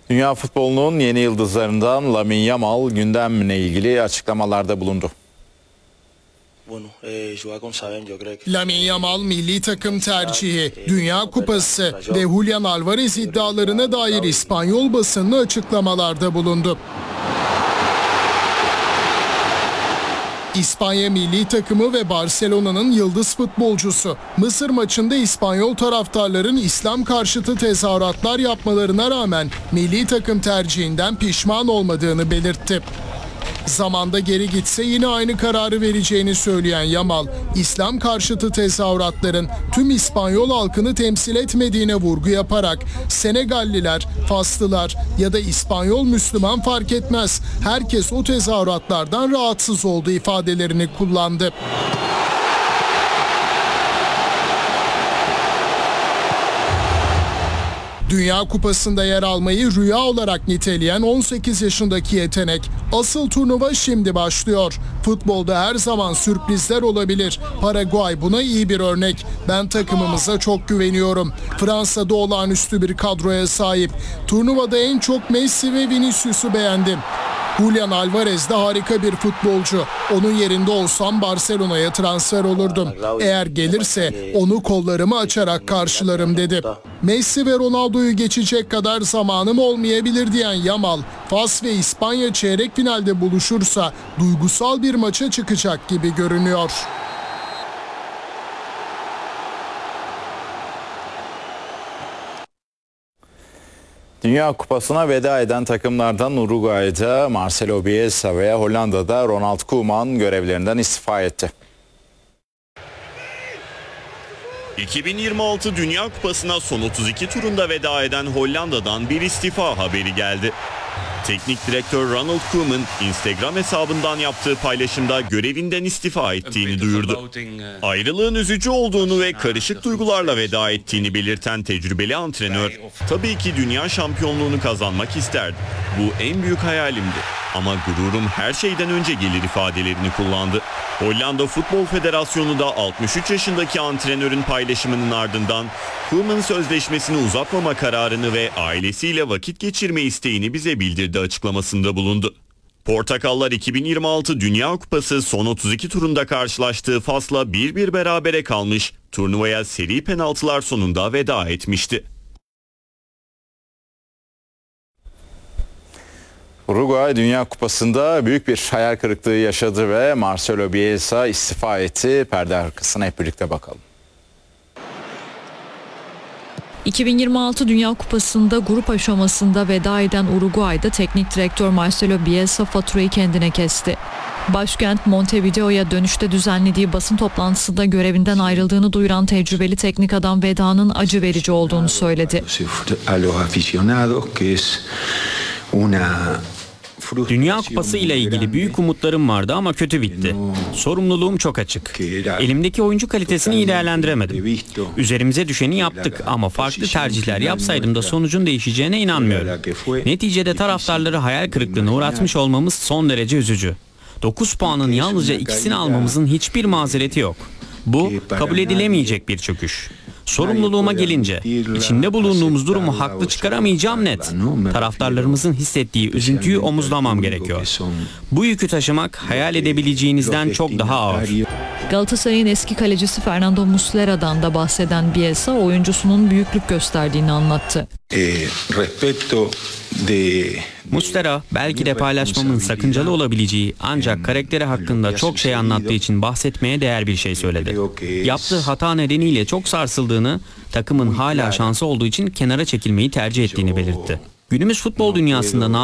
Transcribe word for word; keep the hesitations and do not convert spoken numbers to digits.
Dünya futbolunun yeni yıldızlarından Lamine Yamal gündemle ilgili açıklamalarda bulundu. Lamine Yamal milli takım tercihi, Dünya Kupası ve Julian Alvarez iddialarına dair İspanyol basınına açıklamalarda bulundu. İspanya milli takımı ve Barcelona'nın yıldız futbolcusu Mısır maçında İspanyol taraftarların İslam karşıtı tezahüratlar yapmalarına rağmen milli takım tercihinden pişman olmadığını belirtti. Zamanda geri gitse yine aynı kararı vereceğini söyleyen Yamal, İslam karşıtı tezahüratların tüm İspanyol halkını temsil etmediğine vurgu yaparak Senegalliler, Faslılar ya da İspanyol Müslüman fark etmez, herkes o tezahüratlardan rahatsız oldu ifadelerini kullandı. Dünya Kupası'nda yer almayı rüya olarak niteleyen on sekiz yaşındaki yetenek, asıl turnuva şimdi başlıyor. Futbolda her zaman sürprizler olabilir. Paraguay buna iyi bir örnek. Ben takımımıza çok güveniyorum. Fransa'da olağanüstü bir kadroya sahip. Turnuvada en çok Messi ve Vinicius'u beğendim. Julian Alvarez de harika bir futbolcu. Onun yerinde olsam Barcelona'ya transfer olurdum. Eğer gelirse onu kollarımı açarak karşılarım dedi. Messi ve Ronaldo'yu geçecek kadar zamanım olmayabilir diyen Yamal, Fas ve İspanya çeyrek finalde buluşursa duygusal bir maça çıkacak gibi görünüyor. Dünya Kupası'na veda eden takımlardan Uruguay'da Marcelo Bielsa ve Hollanda'da Ronald Koeman görevlerinden istifa etti. iki bin yirmi altı Dünya Kupası'na son otuz iki turunda veda eden Hollanda'dan bir istifa haberi geldi. Teknik direktör Ronald Koeman Instagram hesabından yaptığı paylaşımda görevinden istifa ettiğini duyurdu. Ayrılığın üzücü olduğunu ve karışık duygularla veda ettiğini belirten tecrübeli antrenör, tabii ki dünya şampiyonluğunu kazanmak isterdi. Bu en büyük hayalimdi ama gururum her şeyden önce gelir ifadelerini kullandı. Hollanda Futbol Federasyonu da altmış üç yaşındaki antrenörün paylaşımının ardından Koeman sözleşmesini uzatmama kararını ve ailesiyle vakit geçirme isteğini bize bildirdi açıklamasında bulundu. Portakallar iki bin yirmi altı Dünya Kupası son otuz iki turunda karşılaştığı Fas'la bir bir berabere kalmış, turnuvaya seri penaltılar sonunda veda etmişti. Uruguay Dünya Kupası'nda büyük bir hayal kırıklığı yaşadı ve Marcelo Bielsa istifa etti. Perde arkasına hep birlikte bakalım. iki bin yirmi altı Dünya Kupası'nda grup aşamasında veda eden Uruguay'da teknik direktör Marcelo Bielsa faturayı kendine kesti. Başkent Montevideo'ya dönüşte düzenlediği basın toplantısında görevinden ayrıldığını duyuran tecrübeli teknik adam vedanın acı verici olduğunu söyledi. Dünya Kupası ile ilgili büyük umutlarım vardı ama kötü bitti. Sorumluluğum çok açık. Elimdeki oyuncu kalitesini iyi değerlendiremedim. Üzerimize düşeni yaptık ama farklı tercihler yapsaydım da sonucun değişeceğine inanmıyorum. Neticede taraftarları hayal kırıklığına uğratmış olmamız son derece üzücü. dokuz puanın yalnızca ikisini almamızın hiçbir mazereti yok. Bu kabul edilemeyecek bir çöküş. Sorumluluğuma gelince, içinde bulunduğumuz durumu haklı çıkaramayacağım net. Taraftarlarımızın hissettiği üzüntüyü omuzlamam gerekiyor. Bu yükü taşımak hayal edebileceğinizden çok daha ağır. Galatasaray'ın eski kalecisi Fernando Muslera'dan da bahseden Bielsa, oyuncusunun büyüklük gösterdiğini anlattı. Muslera belki de paylaşmamın sakıncalı olabileceği ancak karakteri hakkında çok şey anlattığı için bahsetmeye değer bir şey söyledi. Yaptığı hata nedeniyle çok sarsıldığını, takımın hala şansı olduğu için kenara çekilmeyi tercih ettiğini belirtti. Günümüz futbol dünyasında